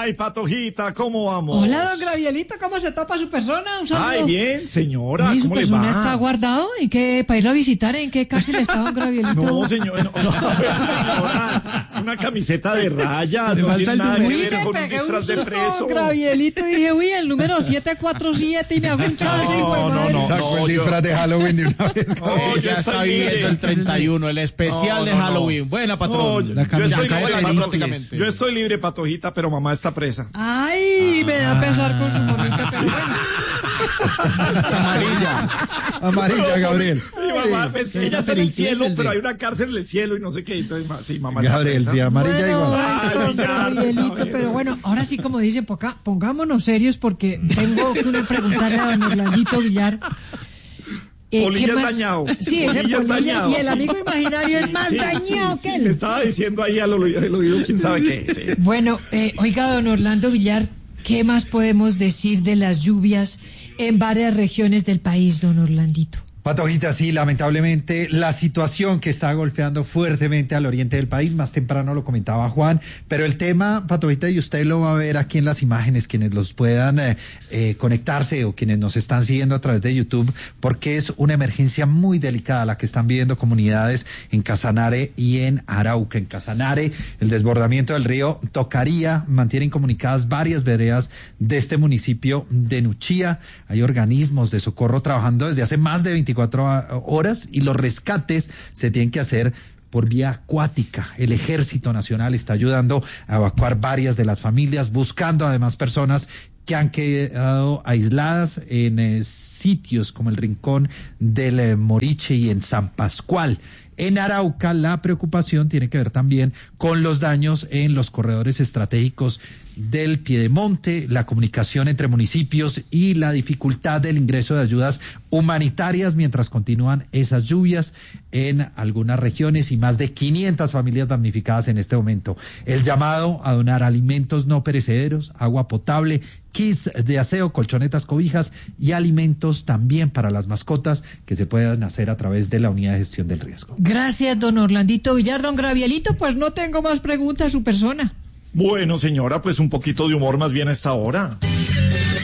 Ay, Patojita, ¿cómo vamos? Hola, don Gravielito, ¿cómo se topa su persona? Un saludo. Ay, bien, señora, ¿Y su ¿cómo le persona va? está guardado? ¿En qué, para irlo a visitar? ¿En qué cárcel está don Gravielito? No, señora, señora, es una camiseta de rayas, no tiene nada que Uy, ver me con un pegué un disfraz de susto, preso. don Gravielito, y dije, uy, el número 747, y me hago un chance, No, Sacó el disfraz de Halloween de una vez. No, Ya está viviendo el 31, el especial de Halloween. Buena, patrón. yo estoy cae libre, Benítez. yo estoy libre, Patojita, pero mamá está presa. Ay, me da pesar con su bonita, pero bueno. Amarilla, Gabriel. Mi mamá, pues, ella está en el cielo, pero hay una cárcel en el cielo y no sé qué. Entonces, sí, mamá está Gabriel, presa. sí, amarilla Bueno, igual. Ay, don ya, Gabrielito, pues, a ver. pero bueno, ahora sí, como dice, pongámonos serios porque tengo que preguntarle a don Orlandito Villar. Polilla ¿qué es más? dañado. Sí, ese Polilla es Polilla, dañado. y el amigo imaginario es más Sí, dañado sí, que sí, él. le estaba diciendo ahí al oído quién sabe qué. Sí. Bueno, oiga, don Orlando Villar, ¿qué más podemos decir de las lluvias en varias regiones del país, don Orlandito? Patojita, sí, lamentablemente la situación que está golpeando fuertemente al oriente del país, más temprano lo comentaba Juan, pero el tema, Patojita, y usted lo va a ver aquí en las imágenes, quienes los puedan conectarse o quienes nos están siguiendo a través de YouTube, porque es una emergencia muy delicada la que están viviendo comunidades en Casanare y en Arauca. En Casanare, el desbordamiento del río Tocaría mantiene incomunicadas varias veredas de este municipio de Nuchía. Hay organismos de socorro trabajando desde hace más de 24 horas y los rescates se tienen que hacer por vía acuática. El Ejército Nacional está ayudando a evacuar varias de las familias, buscando además personas que han quedado aisladas en sitios como el Rincón del Moriche y en San Pascual. En Arauca, la preocupación tiene que ver también con los daños en los corredores estratégicos del Piedemonte, la comunicación entre municipios y la dificultad del ingreso de ayudas humanitarias mientras continúan esas lluvias en algunas regiones y más de 500 familias damnificadas en este momento. El llamado a donar alimentos no perecederos, agua potable, kits de aseo, colchonetas, cobijas y alimentos también para las mascotas que se puedan hacer a través de la unidad de gestión del riesgo. Gracias, don Orlandito Villar. Don Gravielito, pues no tengo más preguntas a su persona. Bueno, señora, pues un poquito de humor más bien a esta hora.